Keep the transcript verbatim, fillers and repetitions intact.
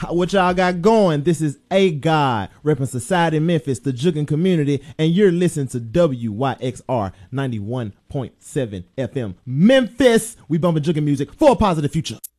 What y'all got going? This is A God, repping Society Memphis, the jugging community, and you're listening to W Y X R ninety-one point seven F M Memphis. We bumping jugging music for a positive future.